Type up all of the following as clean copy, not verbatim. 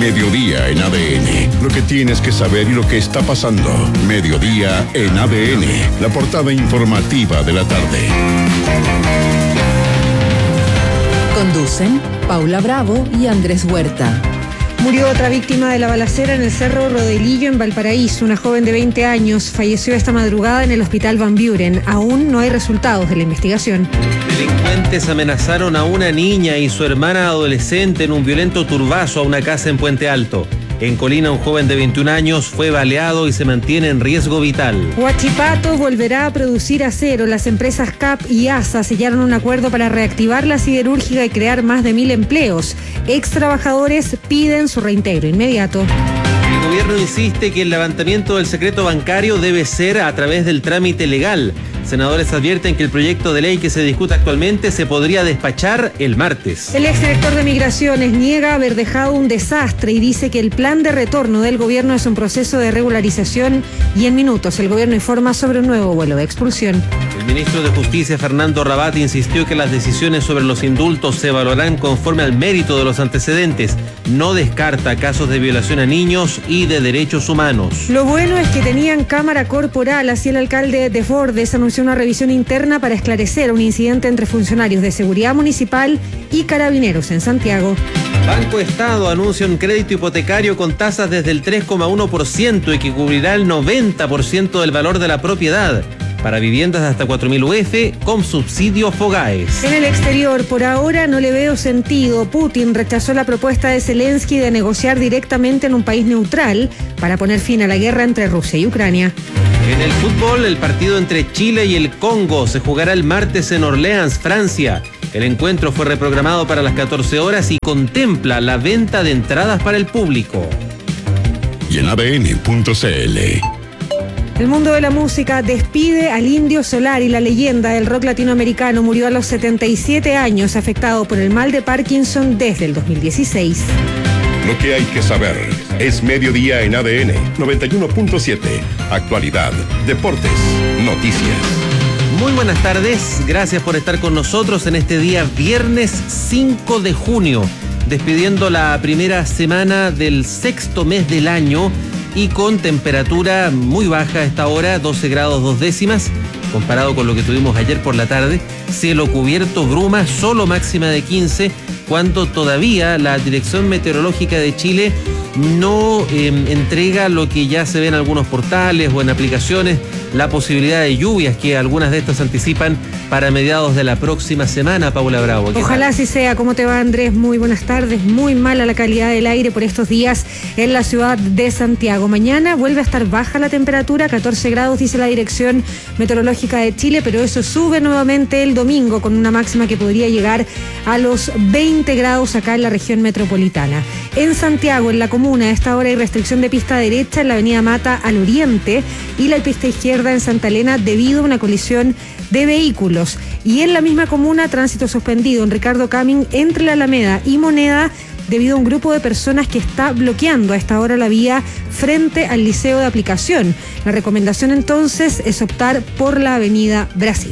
Mediodía en ADN. Lo que tienes que saber y lo que está pasando. Mediodía en ADN. La portada informativa de la tarde. Conducen Paula Bravo y Andrés Huerta. Murió otra víctima de la balacera en el Cerro Rodelillo, en Valparaíso. Una joven de 20 años falleció esta madrugada en el Hospital Van Buren. Aún no hay resultados de la investigación. Delincuentes amenazaron a una niña y su hermana adolescente en un violento turbazo a una casa en Puente Alto. En Colina, un joven de 21 años fue baleado y se mantiene en riesgo vital. Huachipato volverá a producir acero. Las empresas CAP y ASA sellaron un acuerdo para reactivar la siderúrgica y crear más de 1.000 empleos. Ex trabajadores piden su reintegro inmediato. El gobierno insiste que el levantamiento del secreto bancario debe ser a través del trámite legal. Senadores advierten que el proyecto de ley que se discute actualmente se podría despachar el martes. El exdirector de Migraciones niega haber dejado un desastre y dice que el plan de retorno del gobierno es un proceso de regularización y en minutos el gobierno informa sobre un nuevo vuelo de expulsión. El ministro de Justicia, Fernando Rabat, insistió que las decisiones sobre los indultos se evaluarán conforme al mérito de los antecedentes. No descarta casos de violación a niños y de derechos humanos. Lo bueno es que tenían cámara corporal, así el alcalde de Fordes anunció una revisión interna para esclarecer un incidente entre funcionarios de seguridad municipal y carabineros en Santiago. Banco Estado anuncia un crédito hipotecario con tasas desde el 3,1% y que cubrirá el 90% del valor de la propiedad para viviendas de hasta 4.000 UF con subsidio FOGAES. En el exterior, por ahora no le veo sentido. Putin rechazó la propuesta de Zelensky de negociar directamente en un país neutral para poner fin a la guerra entre Rusia y Ucrania. En el fútbol, el partido entre Chile y el Congo se jugará el martes en Orleans, Francia. El encuentro fue reprogramado para las 14 horas y contempla la venta de entradas para el público. Y en ADN.cl. El mundo de la música despide al Indio Solari, la leyenda del rock latinoamericano. Murió a los 77 años, afectado por el mal de Parkinson desde el 2016. Lo que hay que saber es Mediodía en ADN 91.7. Actualidad, deportes, noticias. Muy buenas tardes, gracias por estar con nosotros en este día viernes 5 de junio, despidiendo la primera semana del sexto mes del año y con temperatura muy baja a esta hora, 12 grados 2 décimas, comparado con lo que tuvimos ayer por la tarde. Cielo cubierto, bruma, solo máxima de 15, cuando todavía la Dirección Meteorológica de Chile no entrega lo que ya se ve en algunos portales o en aplicaciones, la posibilidad de lluvias que algunas de estas anticipan para mediados de la próxima semana. Paula Bravo. Ojalá así sea. ¿Cómo te va, Andrés? Muy buenas tardes. Muy mala la calidad del aire por estos días en la ciudad de Santiago. Mañana vuelve a estar baja la temperatura, 14 grados dice la Dirección Meteorológica de Chile, pero eso sube nuevamente el domingo con una máxima que podría llegar a los 20 grados acá en la región metropolitana. En Santiago, en la comuna, a esta hora hay restricción de pista derecha en la avenida Mata al oriente y la pista izquierda en Santa Elena debido a una colisión de vehículos. Y en la misma comuna, tránsito suspendido en Ricardo Camin entre la Alameda y Moneda debido a un grupo de personas que está bloqueando a esta hora la vía frente al Liceo de Aplicación. La recomendación entonces es optar por la avenida Brasil.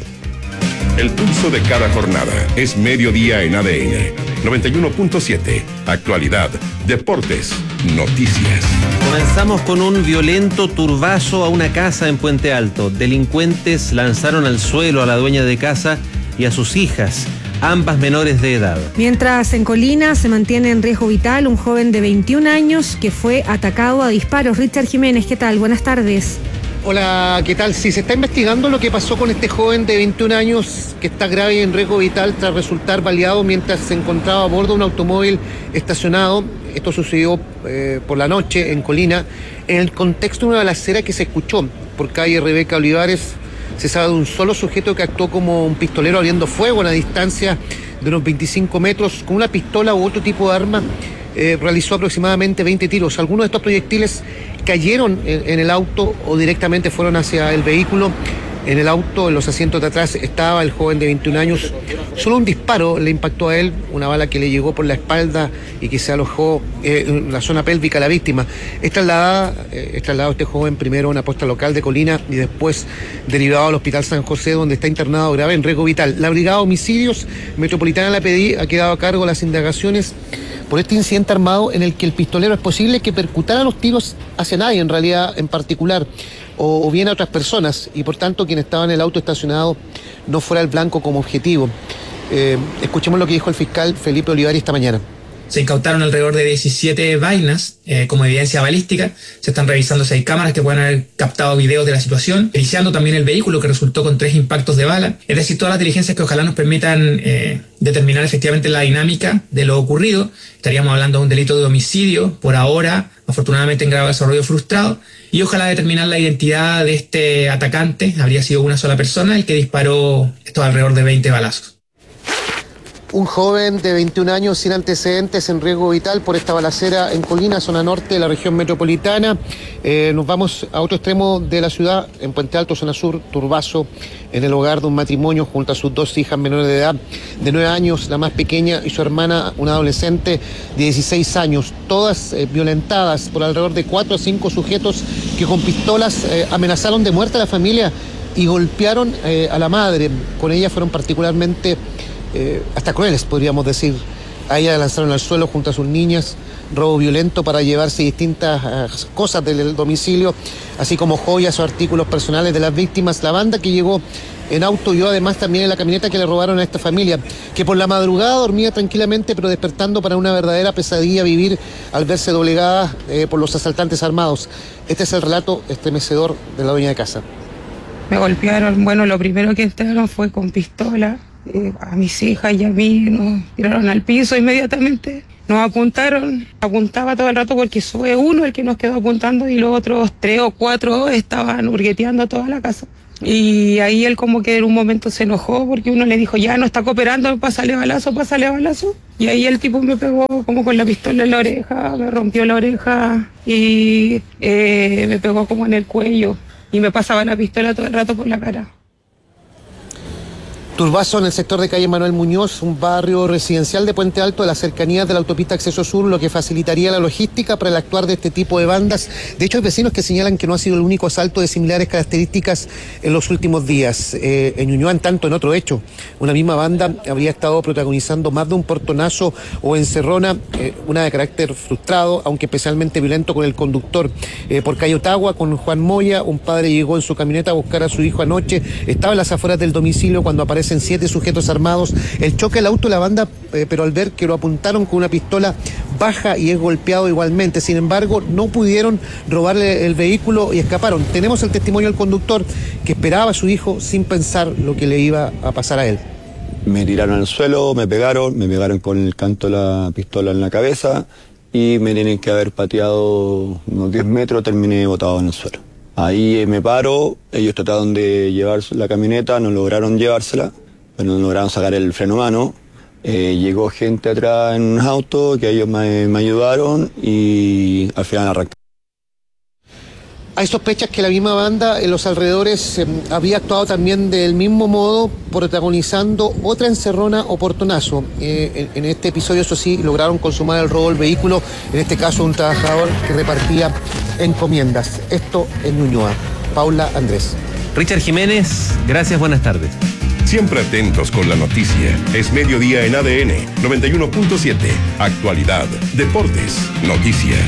El pulso de cada jornada es Mediodía en ADN 91.7. Actualidad, deportes, noticias. Comenzamos con un violento turbazo a una casa en Puente Alto. Delincuentes lanzaron al suelo a la dueña de casa y a sus hijas, ambas menores de edad. Mientras en Colina se mantiene en riesgo vital un joven de 21 años que fue atacado a disparos. Richard Jiménez, ¿qué tal? Buenas tardes. Hola, ¿qué tal? Sí, se está investigando lo que pasó con este joven de 21 años que está grave y en riesgo vital tras resultar baleado mientras se encontraba a bordo de un automóvil estacionado. Esto sucedió por la noche en Colina, en el contexto de una balacera que se escuchó por calle Rebeca Olivares. Se sabe de un solo sujeto que actuó como un pistolero abriendo fuego a una distancia de unos 25 metros con una pistola u otro tipo de arma. Realizó aproximadamente 20 tiros. Algunos de estos proyectiles cayeron en el auto o directamente fueron hacia el vehículo. En el auto, en los asientos de atrás, estaba el joven de 21 años. Solo un disparo le impactó a él, una bala que le llegó por la espalda y que se alojó en la zona pélvica a la víctima. Es trasladado este joven primero a una posta local de Colina y después derivado al Hospital San José, donde está internado grave en riesgo vital. La Brigada de Homicidios Metropolitana de la PDI ha quedado a cargo de las indagaciones por este incidente armado en el que el pistolero es posible que percutara los tiros hacia nadie, en realidad, en particular, o bien a otras personas, y por tanto quien estaba en el auto estacionado no fuera el blanco como objetivo. Escuchemos lo que dijo el fiscal Felipe Olivari esta mañana. Se incautaron alrededor de 17 vainas como evidencia balística. Se están revisando 6 cámaras que pueden haber captado videos de la situación, iniciando también el vehículo que resultó con 3 impactos de bala. Es decir, todas las diligencias que ojalá nos permitan determinar efectivamente la dinámica de lo ocurrido. Estaríamos hablando de un delito de homicidio, por ahora, afortunadamente en grado de desarrollo frustrado, y ojalá determinar la identidad de este atacante. Habría sido una sola persona el que disparó estos alrededor de 20 balazos. Un joven de 21 años sin antecedentes en riesgo vital por esta balacera en Colina, zona norte de la región metropolitana. Nos vamos a otro extremo de la ciudad, en Puente Alto, zona sur, Turbazo, en el hogar de un matrimonio junto a sus 2 hijas menores de edad, de 9 años, la más pequeña, y su hermana, una adolescente de 16 años, todas violentadas por alrededor de 4 a 5 sujetos que con pistolas amenazaron de muerte a la familia y golpearon a la madre. Con ella fueron particularmente hasta crueles, podríamos decir. A ella la lanzaron al suelo junto a sus niñas, robo violento para llevarse distintas cosas del domicilio, así como joyas o artículos personales de las víctimas. La banda que llegó en auto y además también en la camioneta que le robaron a esta familia, que por la madrugada dormía tranquilamente, pero despertando para una verdadera pesadilla vivir al verse doblegada por los asaltantes armados. Este es el relato estremecedor de la dueña de casa. Me golpearon, bueno, lo primero que entraron fue con pistola. A mis hijas y a mí nos tiraron al piso inmediatamente. Nos apuntaron, apuntaba todo el rato porque fue uno el que nos quedó apuntando y los otros 3 o 4 estaban hurgueteando toda la casa. Y ahí él como que en un momento se enojó porque uno le dijo, ya no está cooperando, pásale balazo. Y ahí el tipo me pegó como con la pistola en la oreja, me rompió la oreja y me pegó como en el cuello y me pasaba la pistola todo el rato por la cara. Turbazo, en el sector de calle Manuel Muñoz, un barrio residencial de Puente Alto, de las cercanías de la autopista Acceso Sur, lo que facilitaría la logística para el actuar de este tipo de bandas. De hecho, hay vecinos que señalan que no ha sido el único asalto de similares características en los últimos días. En Ñuñoa, en tanto, en otro hecho, una misma banda habría estado protagonizando más de un portonazo o encerrona, una de carácter frustrado, aunque especialmente violento con el conductor. Por calle Otagua, con Juan Moya, un padre llegó en su camioneta a buscar a su hijo anoche, estaba en las afueras del domicilio cuando aparece 7 sujetos armados. El choque del auto, la banda, pero al ver que lo apuntaron con una pistola, baja y es golpeado igualmente. Sin embargo, no pudieron robarle el vehículo y escaparon. Tenemos el testimonio del conductor que esperaba a su hijo sin pensar lo que le iba a pasar a él. Me tiraron al suelo, me pegaron con el canto de la pistola en la cabeza y me tienen que haber pateado unos 10 metros, terminé botado en el suelo. Ahí me paro, ellos trataron de llevar la camioneta, no lograron llevársela, pero no lograron sacar el freno mano. Llegó gente atrás en un auto que ellos me ayudaron y al final arrancaron. Hay sospechas que la misma banda en los alrededores había actuado también del mismo modo, protagonizando otra encerrona o portonazo. En este episodio, eso sí, lograron consumar el robo del vehículo, en este caso un trabajador que repartía encomiendas. Esto en Ñuñoa. Paula, Andrés. Richard Jiménez, gracias, buenas tardes. Siempre atentos con la noticia. Es mediodía en ADN 91.7. Actualidad, deportes, noticias.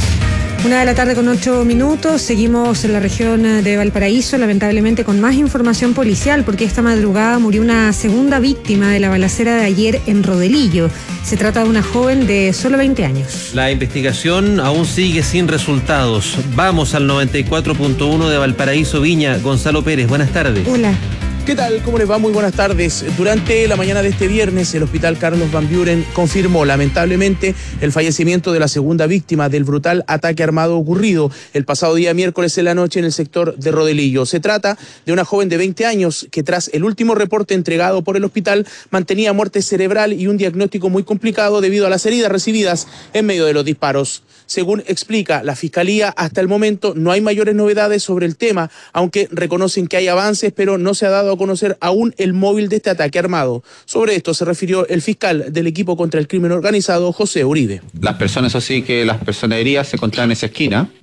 1:08 p.m. Seguimos en la región de Valparaíso, lamentablemente con más información policial, porque esta madrugada murió una segunda víctima de la balacera de ayer en Rodelillo. Se trata de una joven de solo 20 años. La investigación aún sigue sin resultados. Vamos al 94.1 de Valparaíso, Viña. Gonzalo Pérez, buenas tardes. Hola. ¿Qué tal? ¿Cómo les va? Muy buenas tardes. Durante la mañana de este viernes, el Hospital Carlos Van Buren confirmó lamentablemente el fallecimiento de la segunda víctima del brutal ataque armado ocurrido el pasado día miércoles en la noche en el sector de Rodelillo. Se trata de una joven de 20 años que, tras el último reporte entregado por el hospital, mantenía muerte cerebral y un diagnóstico muy complicado debido a las heridas recibidas en medio de los disparos. Según explica la Fiscalía, hasta el momento no hay mayores novedades sobre el tema, aunque reconocen que hay avances, pero no se ha dado a conocer aún el móvil de este ataque armado. Sobre esto se refirió el fiscal del equipo contra el crimen organizado, José Uribe. Las personas heridas se encontraban en esa esquina,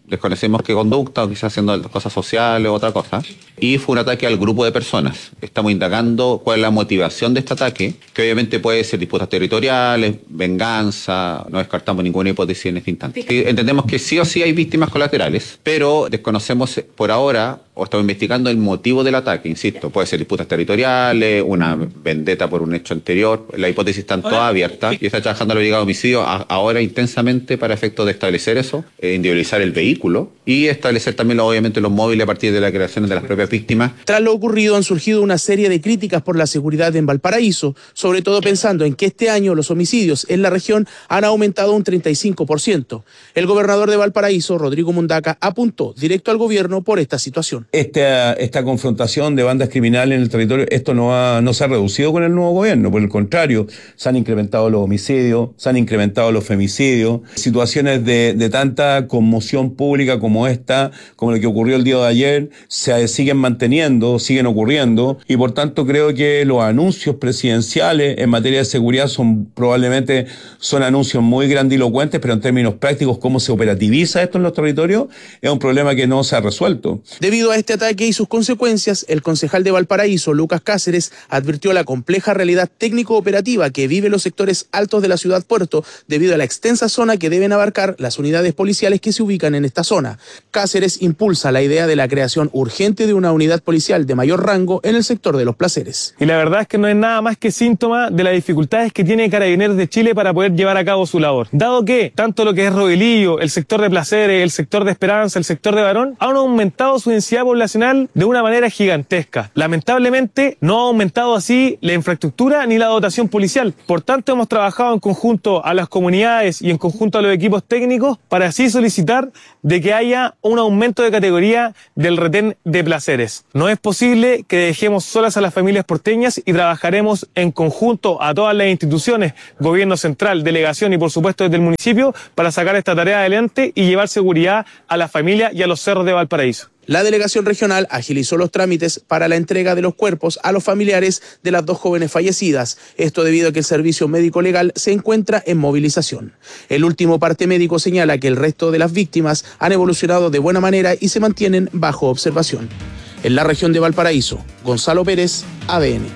desconocemos qué conducta, o quizás haciendo cosas sociales o otra cosa, y fue un ataque al grupo de personas. Estamos indagando cuál es la motivación de este ataque, que obviamente puede ser disputas territoriales, venganza, no descartamos ninguna hipótesis en este instante. Y entendemos que sí o sí hay víctimas colaterales, pero desconocemos por ahora, o estamos investigando el motivo del ataque, insisto, puede ser disputas territoriales, una vendetta por un hecho anterior, la hipótesis están todas abiertas y está trabajando la Brigada de Homicidio ahora intensamente para efectos de establecer eso, individualizar el vehículo y establecer también obviamente los móviles a partir de la creación de las propias víctimas. Tras lo ocurrido han surgido una serie de críticas por la seguridad en Valparaíso, sobre todo pensando en que este año los homicidios en la región han aumentado un 35%. El gobernador de Valparaíso, Rodrigo Mundaca, apuntó directo al gobierno por esta situación. Esta confrontación de bandas criminales en el territorio, esto no se ha reducido con el nuevo gobierno, por el contrario, se han incrementado los homicidios, se han incrementado los femicidios, situaciones de tanta conmoción pública como esta, como lo que ocurrió el día de ayer, se siguen manteniendo, siguen ocurriendo, y por tanto creo que los anuncios presidenciales en materia de seguridad probablemente son anuncios muy grandilocuentes, pero en términos prácticos, cómo se operativiza esto en los territorios, es un problema que no se ha resuelto. Debido a este ataque y sus consecuencias, el concejal de Valparaíso, Lucas Cáceres, advirtió la compleja realidad técnico-operativa que viven los sectores altos de la ciudad puerto debido a la extensa zona que deben abarcar las unidades policiales que se ubican en esta zona. Cáceres impulsa la idea de la creación urgente de una unidad policial de mayor rango en el sector de Los Placeres. Y la verdad es que no es nada más que síntoma de las dificultades que tiene Carabineros de Chile para poder llevar a cabo su labor. Dado que tanto lo que es Rodelillo, el sector de Placeres, el sector de Esperanza, el sector de Barón, han aumentado su densidad poblacional de una manera gigantesca. Lamentablemente no ha aumentado así la infraestructura ni la dotación policial. Por tanto, hemos trabajado en conjunto a las comunidades y en conjunto a los equipos técnicos para así solicitar de que haya un aumento de categoría del retén de Placeres. No es posible que dejemos solas a las familias porteñas y trabajaremos en conjunto a todas las instituciones, gobierno central, delegación y por supuesto desde el municipio para sacar esta tarea adelante y llevar seguridad a la familia y a los cerros de Valparaíso. La delegación regional agilizó los trámites para la entrega de los cuerpos a los familiares de las dos jóvenes fallecidas. Esto debido a que el servicio médico legal se encuentra en movilización. El último parte médico señala que el resto de las víctimas han evolucionado de buena manera y se mantienen bajo observación. En la región de Valparaíso, Gonzalo Pérez, ADN.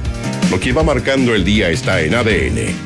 Lo que va marcando el día está en ADN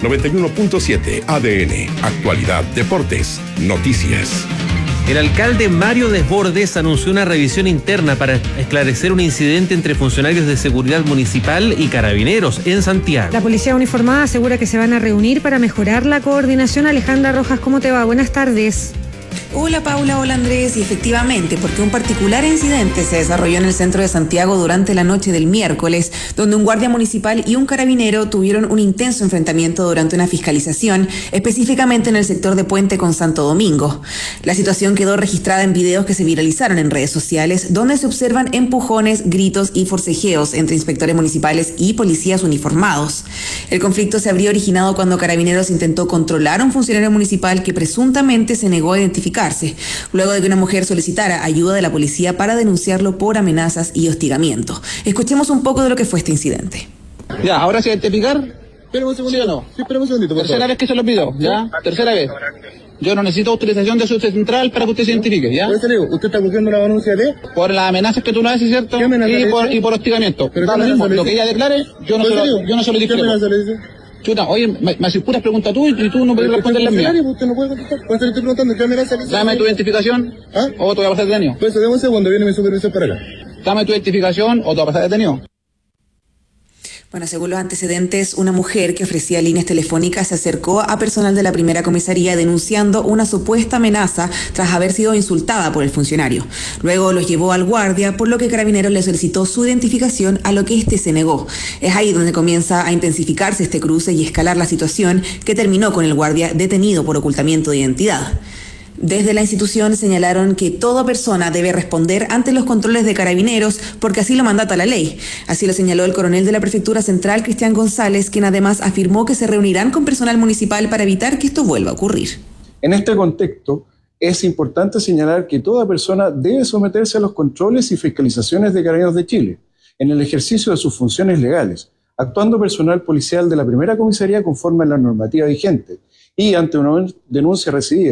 91.7. ADN, actualidad, deportes, noticias. El alcalde Mario Desbordes anunció una revisión interna para esclarecer un incidente entre funcionarios de seguridad municipal y carabineros en Santiago. La policía uniformada asegura que se van a reunir para mejorar la coordinación. Alejandra Rojas, ¿cómo te va? Buenas tardes. Hola Paula, hola Andrés, y efectivamente, porque un particular incidente se desarrolló en el centro de Santiago durante la noche del miércoles, donde un guardia municipal y un carabinero tuvieron un intenso enfrentamiento durante una fiscalización, específicamente en el sector de Puente con Santo Domingo. La situación quedó registrada en videos que se viralizaron en redes sociales, donde se observan empujones, gritos y forcejeos entre inspectores municipales y policías uniformados. El conflicto se habría originado cuando Carabineros intentó controlar a un funcionario municipal que presuntamente se negó a identificarse, luego de que una mujer solicitara ayuda de la policía para denunciarlo por amenazas y hostigamiento. Escuchemos un poco de lo que fue este incidente. Ya, ahora sí identificar. Espérame un segundito. ¿Sí o no? Sí, espérame un segundito, por Tercera favor. Vez que se lo pido, ¿ya? Tercera vez. Yo no necesito autorización de su central para que usted se identifique, ¿ya? Por eso le digo, ¿usted está cogiendo la denuncia de? Por las amenazas que tú le haces, ¿cierto? ¿Qué amenazas? Y por hostigamiento. Pero lo que ella declare, yo no se lo discrepo. ¿Qué amenaza le dice? Chuta, oye, me haces puras preguntas tú y tú no puedes responder las mías. Usted no puede contestar. Por eso le estoy preguntando, ¿qué amenaza le dice? Dame tu identificación, o te voy a pasar detenido. Pues dame un segundo, viene mi supervisor para acá. Dame tu identificación o te voy a pasar detenido. Bueno, según los antecedentes, una mujer que ofrecía líneas telefónicas se acercó a personal de la primera comisaría denunciando una supuesta amenaza tras haber sido insultada por el funcionario. Luego los llevó al guardia, por lo que Carabineros le solicitó su identificación, a lo que éste se negó. Es ahí donde comienza a intensificarse este cruce y escalar la situación, que terminó con el guardia detenido por ocultamiento de identidad. Desde la institución señalaron que toda persona debe responder ante los controles de Carabineros porque así lo mandata la ley. Así lo señaló el coronel de la Prefectura Central, Cristian González, quien además afirmó que se reunirán con personal municipal para evitar que esto vuelva a ocurrir. En este contexto, es importante señalar que toda persona debe someterse a los controles y fiscalizaciones de Carabineros de Chile en el ejercicio de sus funciones legales, actuando personal policial de la primera comisaría conforme a la normativa vigente y ante una denuncia recibida,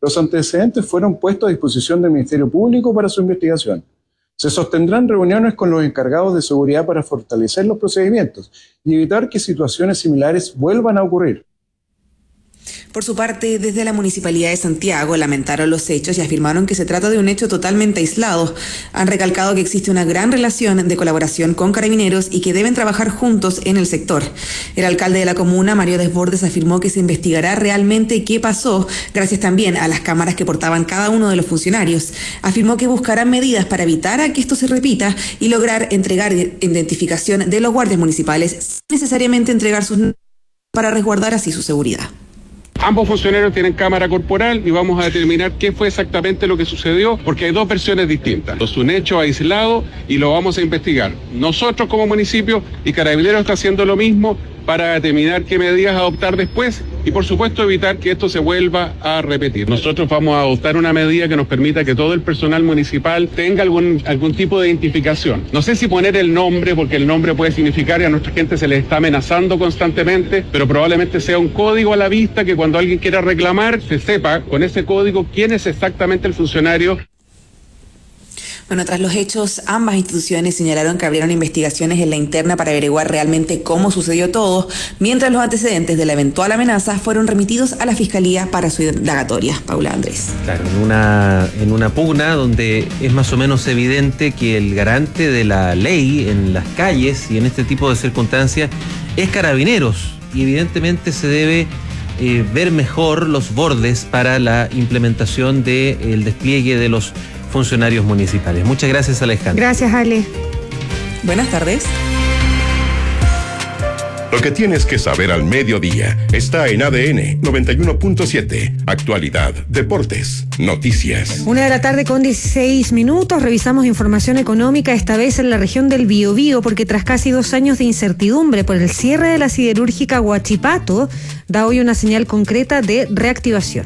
Los antecedentes fueron puestos a disposición del Ministerio Público para su investigación. Se sostendrán reuniones con los encargados de seguridad para fortalecer los procedimientos y evitar que situaciones similares vuelvan a ocurrir. Por su parte, desde la Municipalidad de Santiago lamentaron los hechos y afirmaron que se trata de un hecho totalmente aislado. Han recalcado que existe una gran relación de colaboración con Carabineros y que deben trabajar juntos en el sector. El alcalde de la comuna, Mario Desbordes, afirmó que se investigará realmente qué pasó, gracias también a las cámaras que portaban cada uno de los funcionarios. Afirmó que buscarán medidas para evitar a que esto se repita y lograr entregar identificación de los guardias municipales sin necesariamente entregar sus nombres para resguardar así su seguridad. Ambos funcionarios tienen cámara corporal y vamos a determinar qué fue exactamente lo que sucedió, porque hay dos versiones distintas. Es un hecho aislado y lo vamos a investigar. Nosotros como municipio y Carabineros está haciendo lo mismo para determinar qué medidas adoptar después y por supuesto evitar que esto se vuelva a repetir. Nosotros vamos a adoptar una medida que nos permita que todo el personal municipal tenga algún tipo de identificación. No sé si poner el nombre, porque el nombre puede significar que a nuestra gente se les está amenazando constantemente, pero probablemente sea un código a la vista que cuando alguien quiera reclamar se sepa con ese código quién es exactamente el funcionario. Bueno, tras los hechos, ambas instituciones señalaron que abrieron investigaciones en la interna para averiguar realmente cómo sucedió todo, mientras los antecedentes de la eventual amenaza fueron remitidos a la Fiscalía para su indagatoria. Paula Andrés. Claro, en una pugna donde es más o menos evidente que el garante de la ley en las calles y en este tipo de circunstancias es Carabineros, y evidentemente se debe ver mejor los bordes para la implementación del despliegue de los funcionarios municipales. Muchas gracias, Alejandra. Gracias, Ale. Buenas tardes. Lo que tienes que saber al mediodía está en ADN 91.7. Actualidad, deportes, noticias. 1:16 p.m. Revisamos información económica, esta vez en la región del Biobío, porque tras casi 2 años de incertidumbre por el cierre de la siderúrgica Huachipato, da hoy una señal concreta de reactivación.